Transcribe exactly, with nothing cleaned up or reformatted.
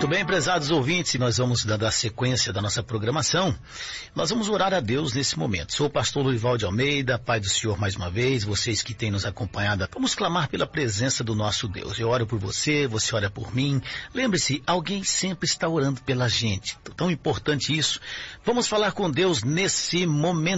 Muito bem, prezados ouvintes, nós vamos dando a sequência da nossa programação. Nós vamos orar a Deus nesse momento. Sou o pastor Lourival de Almeida, Pai do Senhor mais uma vez, vocês que têm nos acompanhado. Vamos clamar pela presença do nosso Deus. Eu oro por você, você ora por mim. Lembre-se, alguém sempre está orando pela gente. Tão importante isso. Vamos falar com Deus nesse momento.